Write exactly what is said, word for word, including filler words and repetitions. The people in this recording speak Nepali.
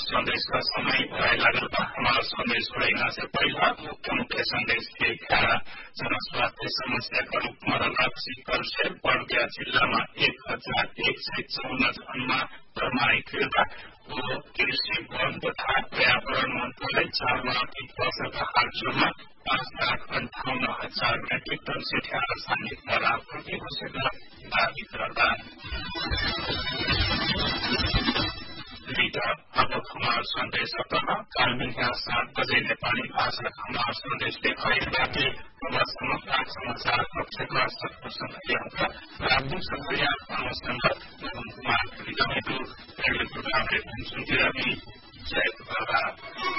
संदेश का समय लागल बा। हमारा संदेश पढ़ेगा से पहला मुख्य मुख्य संदेश देखा जन स्वास्थ्य समस्या का रूप में लक्ष्य कल से बढ़ गया जिला में एक हजार एक सौ चौवन जनमा प्रमाणित हुआ। वो कृषि वन तथा पर्यावरण मंत्रालय चार लाख इक्यासी राज्यों में पांच लाख अंठावन हजार मीट्रिक टन से रासायनिक पदार्थों घोषणा दावी करता अब हमारा संदेश काल बिहान सात बजे नेपाली भाषा हमारा संदेश देखा समाचार पक्ष का सत्य राजदूत संक्रिया कुमार जय प्रभा